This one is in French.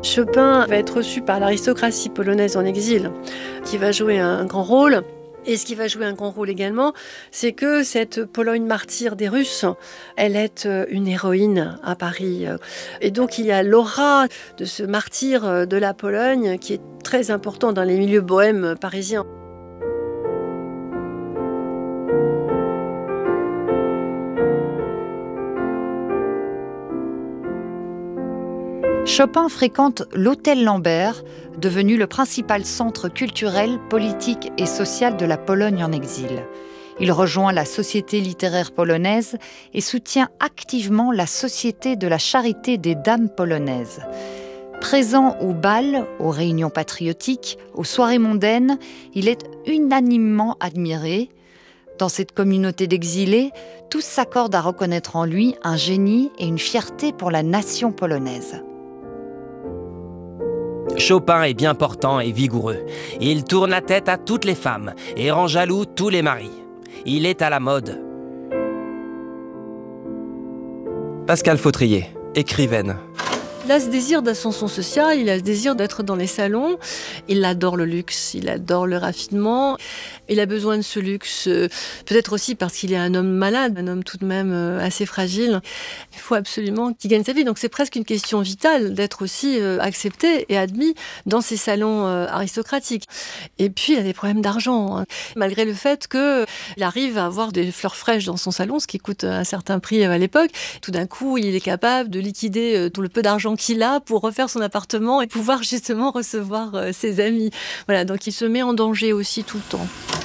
Chopin va être reçu par l'aristocratie polonaise en exil, qui va jouer un grand rôle. Et ce qui va jouer un grand rôle également, c'est que cette Pologne martyre des Russes, elle est une héroïne à Paris. Et donc il y a l'aura de ce martyr de la Pologne qui est très important dans les milieux bohèmes parisiens. Chopin fréquente l'Hôtel Lambert, devenu le principal centre culturel, politique et social de la Pologne en exil. Il rejoint la Société littéraire polonaise et soutient activement la Société de la charité des dames polonaises. Présent aux bals, aux réunions patriotiques, aux soirées mondaines, il est unanimement admiré. Dans cette communauté d'exilés, tous s'accordent à reconnaître en lui un génie et une fierté pour la nation polonaise. Chopin est bien portant et vigoureux. Il tourne la tête à toutes les femmes et rend jaloux tous les maris. Il est à la mode. Pascale Fautrier, écrivaine. Il a ce désir d'ascension sociale, il a ce désir d'être dans les salons. Il adore le luxe, il adore le raffinement. Il a besoin de ce luxe, peut-être aussi parce qu'il est un homme malade, un homme tout de même assez fragile. Il faut absolument qu'il gagne sa vie. Donc c'est presque une question vitale d'être aussi accepté et admis dans ces salons aristocratiques. Et puis il a des problèmes d'argent, malgré le fait qu'il arrive à avoir des fleurs fraîches dans son salon, ce qui coûte un certain prix à l'époque. Tout d'un coup, il est capable de liquider tout le peu d'argent qu'il a pour refaire son appartement et pouvoir justement recevoir ses amis. Voilà, donc il se met en danger aussi tout le temps.